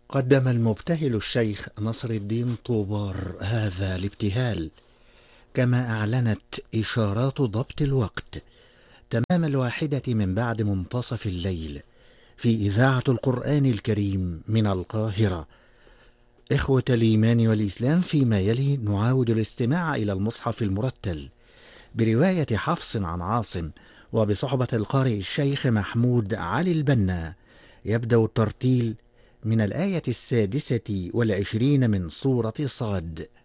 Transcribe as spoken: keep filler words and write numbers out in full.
قدم المبتهل الشيخ نصر الدين طوبار هذا الابتهال، كما أعلنت إشارات ضبط الوقت تمام الواحدة من بعد منتصف الليل في إذاعة القرآن الكريم من القاهرة. إخوة الإيمان والإسلام، فيما يلي نعاود الاستماع إلى المصحف المرتل برواية حفص عن عاصم وبصحبة القارئ الشيخ محمود علي البنا. يبدأ الترتيل من الآية السادسة والعشرين من سورة صاد.